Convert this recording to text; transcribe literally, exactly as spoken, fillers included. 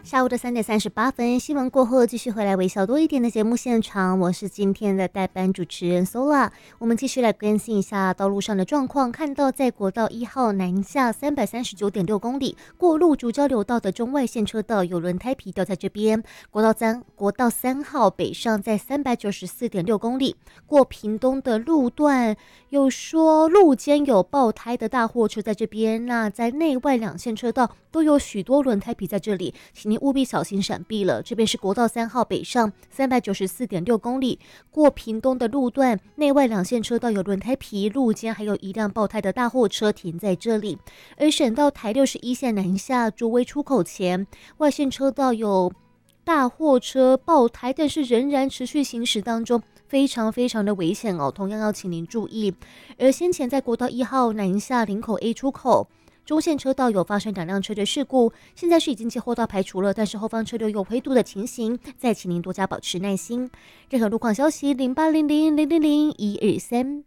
下午的三点三十八分，新闻过后继续回来微笑多一点的节目现场，我是今天的代班主持人 Sola。我们继续来更新一下道路上的状况。看到在国道一号南下三百三十九点六公里过路主交流道的中外线车道有轮胎皮掉在这边。国道三国道三号北上在三百九十四点六公里过屏东的路段，有说路肩有爆胎的大货车在这边。那在内外两线车道都有许多轮胎皮在这里，请您务必小心闪避了。这边是国道三号北上三百九十四点六公里过屏东的路段，内外两线车道有轮胎皮，路肩还有一辆爆胎的大货车停在这里。而省道台六十一线南下竹围出口前，外线车道有大货车爆胎，但是仍然持续行驶当中，非常非常的危险哦，同样要请您注意。而先前在国道一号南下林口 A 出口中线车道有发生两辆车的事故，现在是已经接后道排除了，但是后方车流有回堵的情形，再请您多加保持耐心。任何路况消息零八零零零零零一二三。